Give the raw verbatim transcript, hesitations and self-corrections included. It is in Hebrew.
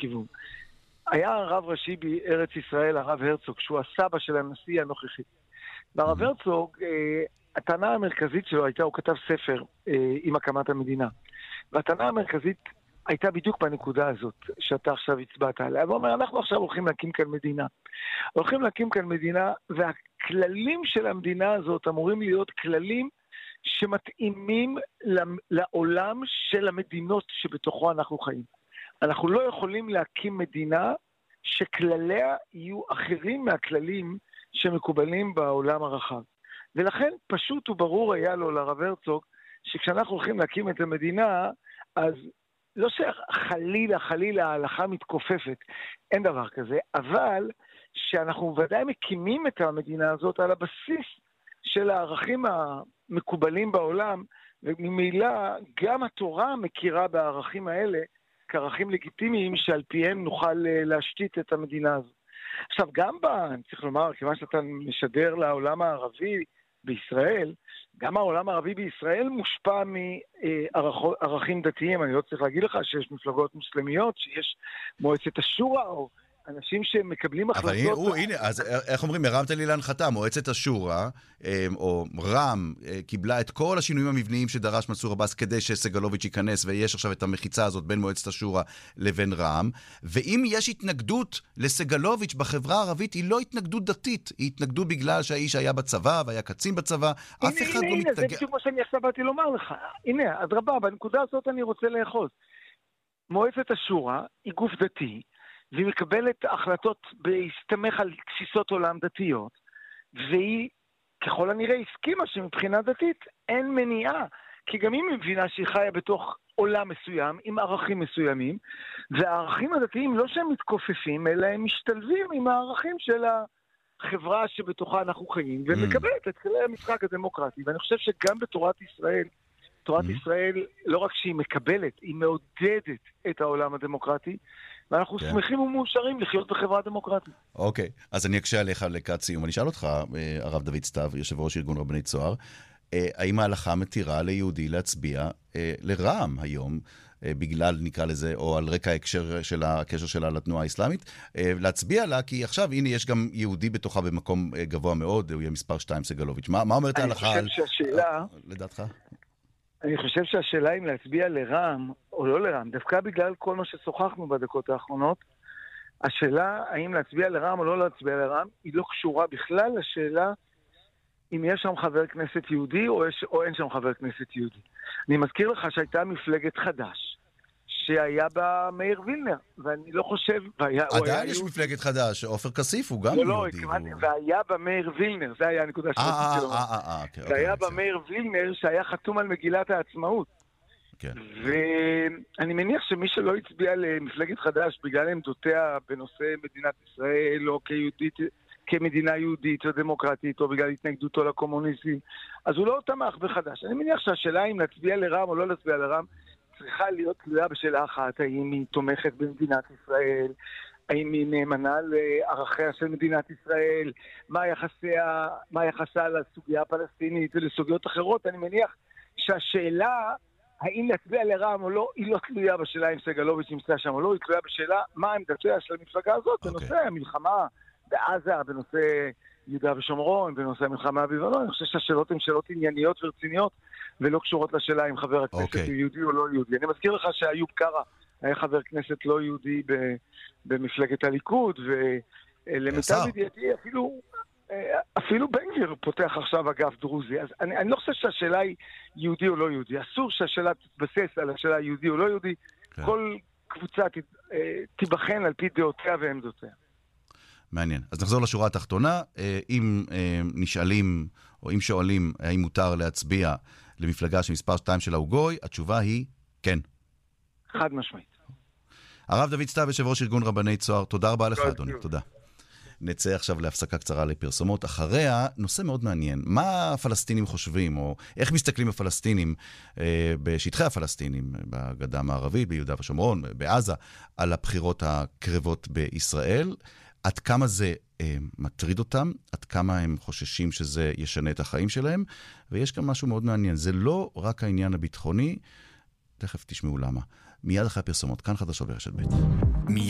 כיוון. היה הרב ראשי בארץ ישראל, הרב הרצוג, שהוא הסבא של הנשיא הנוכחי. והרב הרצוג, הטענה המרכזית שלו הייתה, הוא כתב ספר עם הקמת המדינה. והטענה המרכזית הייתה בדיוק בנקודה הזאת, שאתה עכשיו הצבעת עליה. הוא אומר, אנחנו עכשיו הולכים להקים כאן מדינה. הולכים להקים כאן מדינה, והכללים של המדינה הזאת אמורים להיות כללים שמתאימים לעולם של המדינות שבתוכו אנחנו חיים. אנחנו לא יכולים להקים מדינה שכלליה יהיו אחרים מהכללים שמקובלים בעולם הרחב. ולכן פשוט וברור היה לו לרב הרצוג, שכשאנחנו הולכים להקים את המדינה, אז לא שחלילה, חלילה ההלכה מתכופפת, אין דבר כזה, אבל שאנחנו ודאי מקימים את המדינה הזאת על הבסיס של הערכים המקובלים בעולם, וממילא גם התורה מכירה בערכים האלה כערכים לגיטימיים שעל פיהם נוכל להשתית את המדינה הזאת. עכשיו, גם בה, אני צריך לומר, כיוון שאתה משדר לעולם הערבי בישראל, גם העולם הערבי בישראל מושפע מערכים דתיים. אני לא צריך להגיד לך שיש מפלגות מוסלמיות, שיש מועצת השורא, או אנשים שמקבלים החלטות... אבל הנה, הוא, הנה, אז איך אומרים, הרמת לי להנחתה, מועצת השורא, או רם, קיבלה את כל השינויים המבניים שדרש מנסור עבאס כדי שסגלוביץ' ייכנס, ויש עכשיו את המחיצה הזאת בין מועצת השורא לבין רם, ואם יש התנגדות לסגלוביץ' בחברה הערבית, היא לא התנגדות דתית, היא התנגדות בגלל שהאיש היה בצבא, והיה קצין בצבא, אף אחד לא מתנגד... זה בדיוק מה שאני עכשיו באתי לומר לך. הנה, אז רבה, בנקודה הזאת אני רוצה לאחוז. מועצת השורא היא גוף דתי, והיא מקבלת החלטות בהסתמך על תפיסות עולם דתיות, והיא ככל הנראה הסכימה שמבחינה דתית אין מניעה, כי גם היא מבינה שהיא חיה בתוך עולם מסוים, עם ערכים מסוימים, והערכים הדתיים לא שהם מתכופפים, אלא הם משתלבים עם הערכים של החברה שבתוכה אנחנו חיים, ומקבלת את כלי המשחק הדמוקרטי, ואני חושב שגם בתורת ישראל, תורת ישראל לא רק שהיא מקבלת, היא מעודדת את העולם הדמוקרטי, ואנחנו כן. שמחים ומאושרים לחיות בחברה דמוקרטית. אוקיי, אז אני אקשה עליך לקראת סיום. אני אשאל אותך, הרב דוד סתיו, יושב ראש ארגון רבני צוהר, האם ההלכה מתירה ליהודי להצביע לרע"מ היום, בגלל, נקרא לזה, או על רקע הקשר של הקשר שלה לתנועה האסלאמית, להצביע לה, כי עכשיו, הנה, יש גם יהודי בתוכה במקום גבוה מאוד, הוא יהיה מספר שתיים סגלוביץ'. מה, מה אומרת ההלכה? אני חושב שהשאלה... לדעתך? אני חושב שהשאלה אם להצביע לרע"מ או לא לרע"מ, דווקא בגלל כל מה ששוחחנו בדקות האחרונות, השאלה האם להצביע לרע"מ או לא להצביע לרע"מ, היא לא קשורה בכלל לשאלה אם יש שם חבר כנסת יהודי או, יש, או אין שם חבר כנסת יהודי. אני מזכיר לך שהייתה מפלגת חד"ש, שהיה בה מאיר וילנר, ואני לא חושב... והיה, עדיין יש יהודי. מפלגת חד"ש, עופר כסיף הוא גם לא, יהודי. לא, הוא... והיה בה מאיר וילנר, זה היה הנקודה של הסיפור. אה, אה, אה, והיה בה מאיר וילנר שהיה חתום על מגילת העצמאות. כן. ואני מניח שמי שלא הצביע למפלגת חד"ש בגלל עמדותיה בנושא מדינת ישראל, או כיהודית, כמדינה יהודית או דמוקרטית, או בגלל התנגדותו לקומוניזם, אז הוא לא תמך בחד"ש. אני מניח שהשאלה אם להצביע לרע"מ או לא להצביע לרע"מ, צריכה להיות תלויה בשאלה אחת, האם היא תומכת במדינת ישראל, האם היא נאמנה לערכיה של מדינת ישראל, מה יחסיה, מה יחסה לסוגיה הפלסטינית ולסוגיות אחרות. אני מניח שהשאלה, האם להצביע לרע"מ או לא, היא לא תלויה בשאלה אם סגלוביץ' נמצא שם או לא, היא תלויה בשאלה מה עמדתיה של המפלגה הזאת, okay. בנושא המלחמה בעזה, בנושא יהודה ושומרון, בנושא המלחמה בלבנון. אני חושב שהשאלות הן שאלות ענייניות ורציניות, ולא קשורות לשאלה אם חבר הכנסת okay. הוא יהודי או לא יהודי. אני מזכיר לך שאיוב קרא היה חבר כנסת לא יהודי במפלגת הליכוד, ולמיטב ידיעתי אפילו, אפילו בן גביר פותח עכשיו אגף דרוזי. אז אני, אני לא חושב שהשאלה היא יהודי או לא יהודי. אסור שהשאלה תתבסס על השאלה יהודי או לא יהודי. Okay. כל קבוצה תיבחן על פי דעותיה ועמדותיה. מעניין. אז נחזור לשורה התחתונה. אם נשאלים, או אם שואלים האם מותר להצביע למפלגה שמספר שתיים של האוגוי, התשובה היא כן. חד משמעית. הרב דוד סתיו, יושב ראש ארגון רבני צוהר, תודה רבה לך, אדוני. תודה. נצא עכשיו להפסקה קצרה לפרסומות. אחריה, נושא מאוד מעניין. מה הפלסטינים חושבים, או איך מסתכלים הפלסטינים אה, בשטחי הפלסטינים, בגדה המערבית, ביהודה ושומרון, בעזה, על הבחירות הקרבות בישראל? עד כמה זה אה, מטריד אותם, עד כמה הם חוששים שזה ישנה את החיים שלהם, ויש גם משהו מאוד מעניין. זה לא רק העניין הביטחוני, תכף תשמעו למה. מיד אחרי הפרסומות, כאן חדשות ברשת ב'.